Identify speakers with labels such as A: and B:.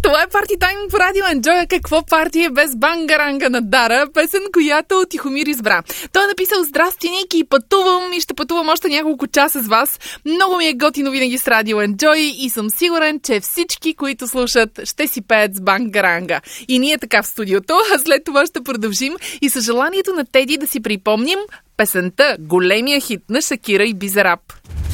A: Това е парти тайм по Радио Enjoy. Какво парти е без бангаранга на Дара? Песен, която Тихомир избра. Той е написал: здрасти, Ники, пътувам и ще пътувам още няколко часа с вас. Много ми е готино винаги с Радио Enjoy и съм сигурен, че всички, които слушат, ще си пеят с бангаранга. И ние така в студиото, а след това ще продължим и с желанието на Теди да си припомним песента, големия хит на Шакира и Бизараб.